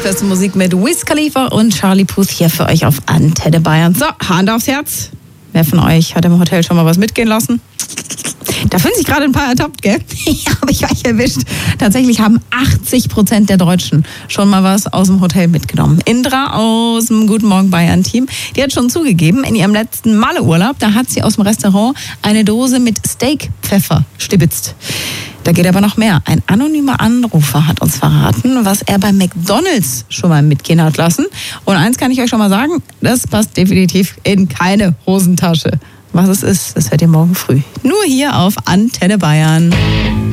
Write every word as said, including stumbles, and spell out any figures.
beste Musik mit Wiz Khalifa und Charlie Puth hier für euch auf Antenne Bayern. So, Hand aufs Herz. Wer von euch hat im Hotel schon mal was mitgehen lassen? Da fühlen sich gerade ein paar ertappt, gell? Ja, habe ich euch erwischt. Tatsächlich haben achtzig Prozent der Deutschen schon mal was aus dem Hotel mitgenommen. Indra aus dem Guten Morgen Bayern-Team, die hat schon zugegeben, in ihrem letzten Malle-Urlaub, da hat sie aus dem Restaurant eine Dose mit Steakpfeffer stibitzt. Da geht aber noch mehr. Ein anonymer Anrufer hat uns verraten, was er bei McDonald's schon mal mitgehen hat lassen. Und eins kann ich euch schon mal sagen, das passt definitiv in keine Hosentasche. Was es ist, das hört ihr morgen früh. Nur hier auf Antenne Bayern.